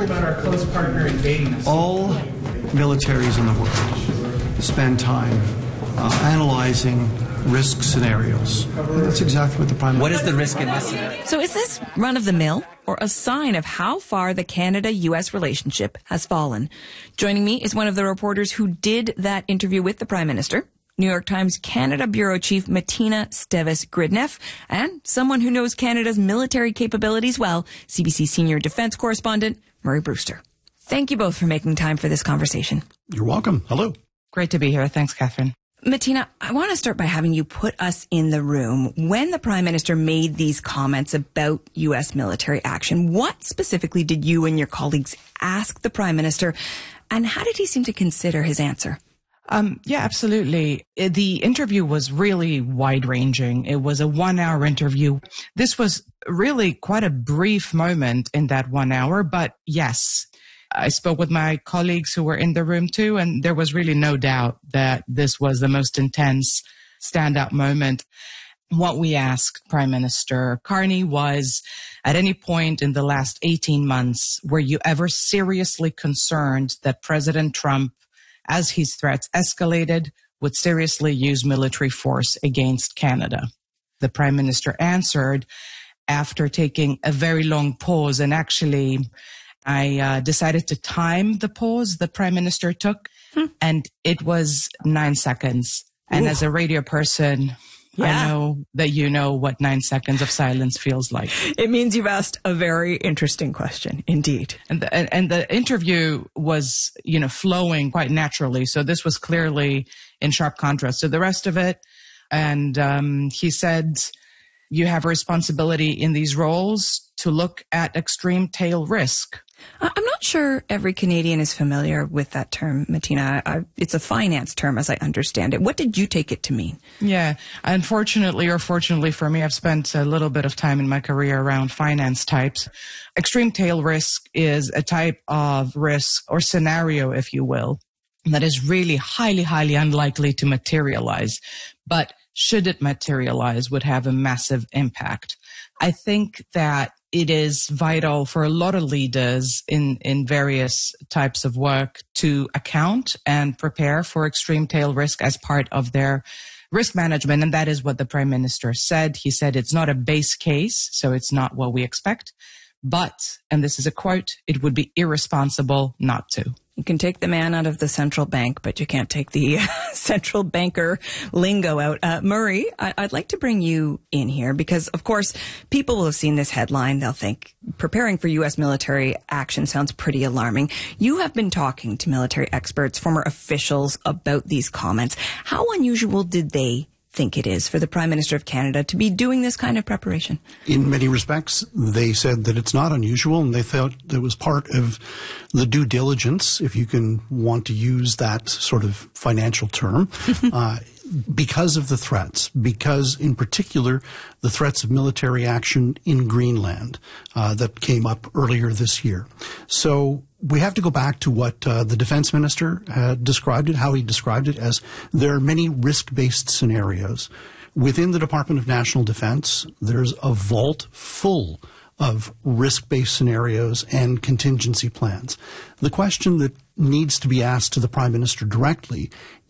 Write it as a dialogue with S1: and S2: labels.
S1: about our close partner invading us.
S2: All militaries in the world spend time analyzing risk scenarios. And that's exactly what the Prime Minister...
S3: What is the risk in this scenario?
S4: So is this run-of-the-mill or a sign of how far the Canada-U.S. relationship has fallen? Joining me is one of the reporters who did that interview with the Prime Minister, New York Times Canada Bureau Chief Martina Steves-Gridneff, and someone who knows Canada's military capabilities well, CBC Senior Defense Correspondent Murray Brewster. Thank you both for making time for this conversation.
S2: You're welcome. Hello.
S5: Great to be here. Thanks, Catherine.
S4: Martina, I want to start by having you put us in the room. When the Prime Minister made these comments about U.S. military action, what specifically did you and your colleagues ask the Prime Minister, and how did he seem to consider his answer?
S5: Yeah, absolutely. The interview was really wide-ranging. It was a 1-hour interview. This was really quite a brief moment in that 1 hour, but yes, I spoke with my colleagues who were in the room too, and there was really no doubt that this was the most intense standout moment. What we asked Prime Minister Carney was, at any point in the last 18 months, were you ever seriously concerned that President Trump, as his threats escalated, would seriously use military force against Canada? The Prime Minister answered after taking a very long pause, and actually I decided to time the pause the Prime Minister took, and it was 9 seconds. And as a radio person, I know that you know what 9 seconds of silence feels like.
S4: It means you've asked a very interesting question, indeed.
S5: And the interview was, flowing quite naturally. So this was clearly in sharp contrast to the rest of it. And he said, you have a responsibility in these roles to look at extreme tail risk.
S4: I'm not sure every Canadian is familiar with that term, Martina. It's a finance term, as I understand it. What did you take it to mean?
S5: Yeah, unfortunately or fortunately for me, I've spent a little bit of time in my career around finance types. Extreme tail risk is a type of risk or scenario, if you will, that is really highly, highly unlikely to materialize. But should it materialize, would have a massive impact. I think that it is vital for a lot of leaders in various types of work to account and prepare for extreme tail risk as part of their risk management. And that is what the Prime Minister said. He said it's not a base case, so it's not what we expect. But, and this is a quote, it would be irresponsible not to.
S4: You can take the man out of the central bank, but you can't take the central banker lingo out. Murray, I'd like to bring you in here because, of course, people will have seen this headline. They'll think preparing for U.S. military action sounds pretty alarming. You have been talking to military experts, former officials about these comments. How unusual did they think it is for the Prime Minister of Canada to be doing this kind of preparation?
S2: In many respects, they said that it's not unusual, and they thought that it was part of the due diligence, if you can want to use that sort of financial term, because of the threats, because in particular the threats of military action in Greenland that came up earlier this year. So we have to go back to what the defense minister described it, how he described it as there are many risk-based scenarios. Within the Department of National Defense, there's a vault full of risk-based scenarios and contingency plans. The question that needs to be asked to the Prime Minister directly